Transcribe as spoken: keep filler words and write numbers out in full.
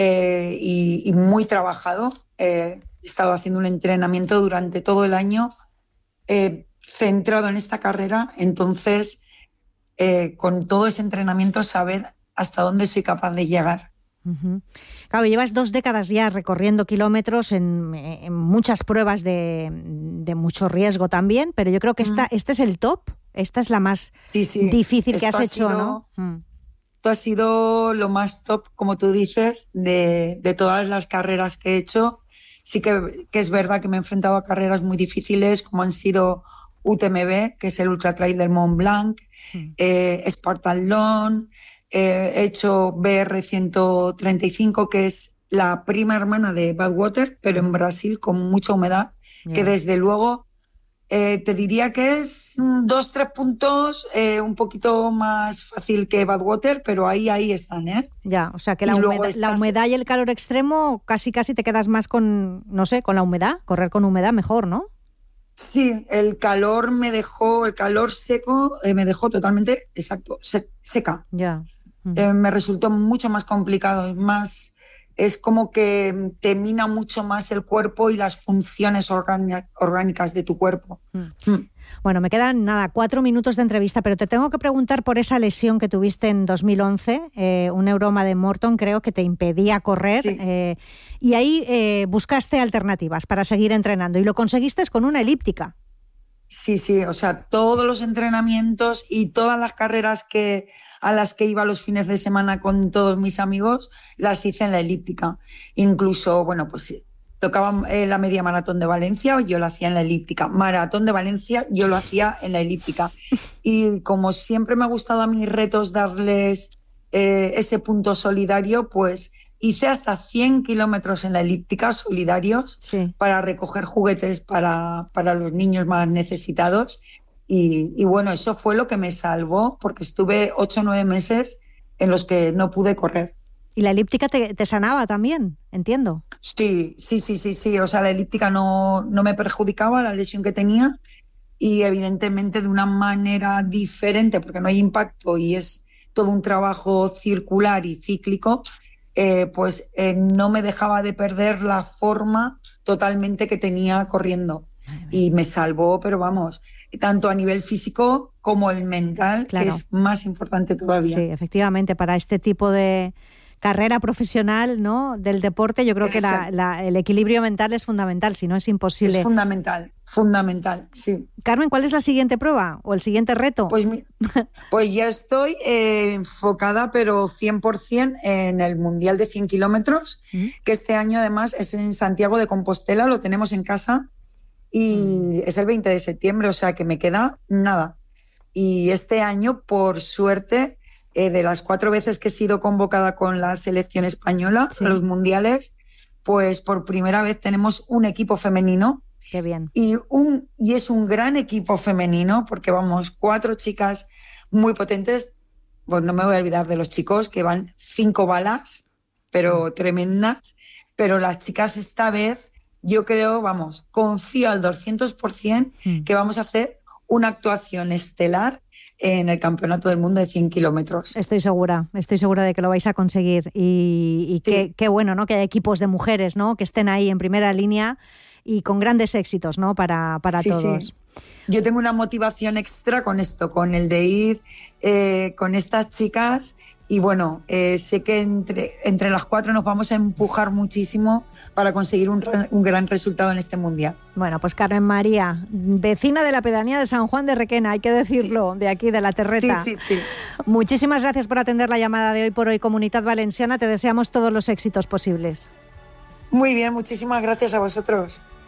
eh, y, y muy trabajado. Eh, he estado haciendo un entrenamiento durante todo el año eh, centrado en esta carrera, entonces eh, con todo ese entrenamiento saber hasta dónde soy capaz de llegar. Uh-huh. Claro, llevas dos décadas ya recorriendo kilómetros en, en muchas pruebas de, de mucho riesgo también, pero yo creo que esta, este es el top, esta es la más sí, sí. difícil que Esto has ha hecho, sido, ¿no? Mm. Esto ha sido lo más top, como tú dices, de, de todas las carreras que he hecho. Sí que, que es verdad que me he enfrentado a carreras muy difíciles, como han sido U T M B, que es el Ultra Trail del Mont Blanc, mm. eh, Spartan Lone, eh, he hecho B R ciento treinta y cinco, que es la prima hermana de Badwater, pero mm. en Brasil con mucha humedad, yeah. que desde luego eh, te diría que es dos, tres puntos eh, un poquito más fácil que Badwater, pero ahí, ahí están, ¿eh? Ya, o sea que la humedad, estás... la humedad y el calor extremo casi casi te quedas más con, no sé, con la humedad, correr con humedad mejor, ¿no? Sí, el calor me dejó, el calor seco eh, me dejó totalmente, exacto, se, seca. Ya. Uh-huh. Eh, me resultó mucho más complicado, es más, es como que te mina mucho más el cuerpo y las funciones orgánica, orgánicas de tu cuerpo. Uh-huh. Mm. Bueno, me quedan nada, cuatro minutos de entrevista, pero te tengo que preguntar por esa lesión que tuviste en dos mil once, eh, un neuroma de Morton, creo que te impedía correr, sí. eh, y ahí eh, buscaste alternativas para seguir entrenando y lo conseguiste con una elíptica. Sí, sí, o sea, todos los entrenamientos y todas las carreras que a las que iba los fines de semana con todos mis amigos, las hice en la elíptica. Incluso, bueno, pues tocaba eh, la media maratón de Valencia, yo lo hacía en la elíptica. Maratón de Valencia, yo lo hacía en la elíptica. Y como siempre me ha gustado a mis retos darles eh, ese punto solidario, pues hice hasta cien kilómetros en la elíptica solidarios, sí. para recoger juguetes para, para los niños más necesitados. Y, y bueno, eso fue lo que me salvó, porque estuve ocho o nueve meses en los que no pude correr. ¿Y la elíptica te, te sanaba también? Entiendo. Sí, sí, sí, sí, sí. O sea, la elíptica no, no me perjudicaba la lesión que tenía y evidentemente de una manera diferente, porque no hay impacto y es todo un trabajo circular y cíclico, eh, pues eh, no me dejaba de perder la forma totalmente que tenía corriendo. Y me salvó, pero vamos, tanto a nivel físico como el mental, claro. que es más importante todavía. Sí, efectivamente, para este tipo de carrera profesional, ¿no?, del deporte, yo creo que la, la, el equilibrio mental es fundamental, si no es imposible. Es fundamental, fundamental, sí. Carmen, ¿cuál es la siguiente prueba o el siguiente reto? Pues, pues ya estoy eh, enfocada, pero cien por ciento en el Mundial de cien kilómetros, ¿Mm? que este año además es en Santiago de Compostela, lo tenemos en casa. Y es el veinte de septiembre, o sea que me queda nada. Y este año, por suerte, eh, de las cuatro veces que he sido convocada con la selección española sí. a los mundiales, pues por primera vez tenemos un equipo femenino. Qué bien. Y, un, y es un gran equipo femenino, porque vamos, cuatro chicas muy potentes. Pues no me voy a olvidar de los chicos, que van cinco balas, pero mm. tremendas. Pero las chicas esta vez, yo creo, vamos, confío al doscientos por ciento mm. que vamos a hacer una actuación estelar en el Campeonato del Mundo de cien kilómetros. Estoy segura, estoy segura de que lo vais a conseguir y, y sí. qué, qué bueno, ¿no?, que hay equipos de mujeres, ¿no?, que estén ahí en primera línea y con grandes éxitos, ¿no?, para, para sí, todos. Sí. Yo tengo una motivación extra con esto, con el de ir eh, con estas chicas. Y bueno, eh, sé que entre, entre las cuatro nos vamos a empujar muchísimo para conseguir un, un gran resultado en este Mundial. Bueno, pues Carmen María, vecina de la pedanía de San Juan de Requena, hay que decirlo, sí. de aquí, de la Terreta. Sí, sí, sí. Muchísimas gracias por atender la llamada de Hoy por Hoy Comunitat Valenciana. Te deseamos todos los éxitos posibles. Muy bien, muchísimas gracias a vosotros.